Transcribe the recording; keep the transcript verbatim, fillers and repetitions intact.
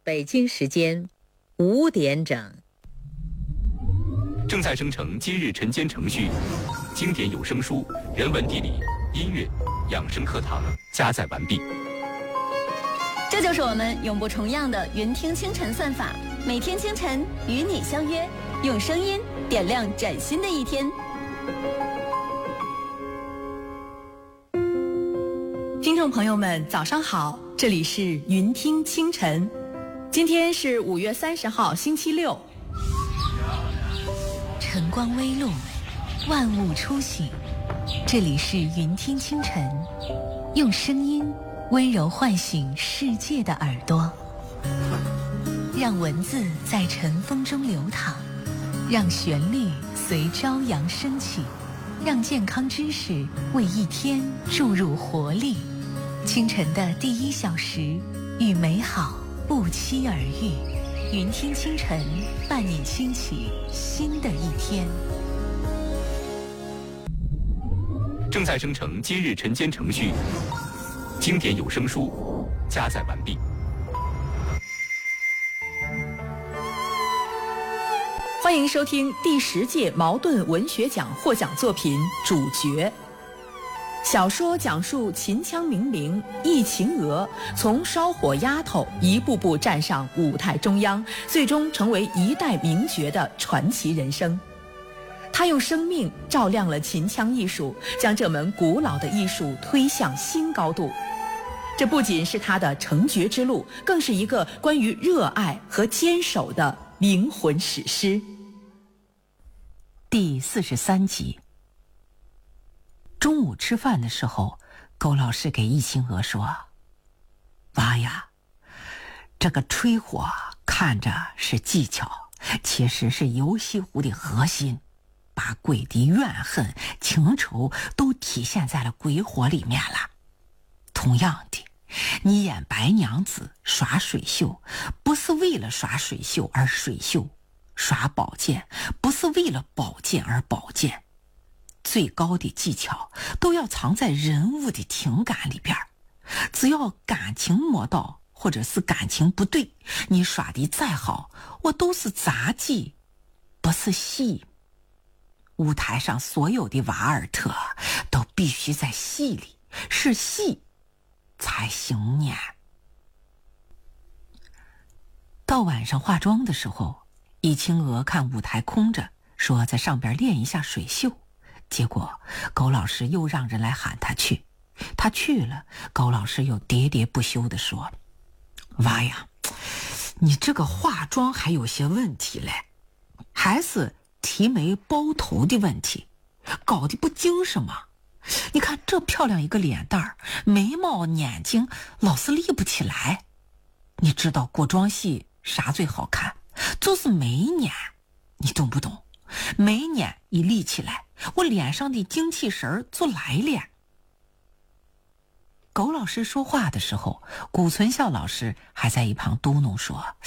北京时间五点整。 正在生成今日晨间程序，经典有声书、人文地理、音乐、养生课堂加载完毕。 这就是我们永不重样的云听清晨算法，每天清晨与你相约，用声音点亮崭新的一天。 听众朋友们，早上好，这里是云听清晨，今天是五月三十号，星期六。 晨光微露，万物初醒，这里是云听清晨，用声音温柔唤醒世界的耳朵，让文字在晨风中流淌，让旋律随朝阳升起，让健康知识为一天注入活力。清晨的第一小时，与美好不期而遇。云听清晨，伴你轻启新的一天。 正在生成今日晨间程序，经典有声书加载完毕。 欢迎收听第十届茅盾文学奖获奖作品《主角》。小说讲述秦腔名伶易秦娥从烧火丫头一步步站上舞台中央，最终成为一代名角的传奇人生。她用生命照亮了秦腔艺术，将这门古老的艺术推向新高度。这不仅是她的成角之路，更是一个关于热爱和坚守的灵魂史诗。 第四十三集。中午吃饭的时候，苟老师给易秦娥说：“娃呀，这个吹火看着是技巧，其实是游戏舞的核心，把鬼的怨恨、情仇都体现在了鬼火里面了。同样的，你演白娘子耍水袖，不是为了耍水袖而水袖，耍宝剑不是为了宝剑而宝剑。最高的技巧都要藏在人物的情感里边，只要感情没到，或者是感情不对，你耍的再好，我都是杂技，不是戏。舞台上所有的瓦尔特都必须在戏里，是戏才行呢。”到晚上化妆的时候，易秦娥看舞台空着，说在上边练一下水袖。结果苟老师又让人来喊他去，他去了，苟老师又喋喋不休地说：“娃呀，你这个化妆还有些问题嘞，还是提眉包头的问题，搞得不精神吗？你看这漂亮一个脸蛋儿，眉毛眼睛老是立不起来。你知道古装戏啥最好看？就是眉眼，你懂不懂？眉眼一立起来，我脸上的精气神就来了。”苟老师说话的时候，谷存孝老师还在一旁嘟哝说：“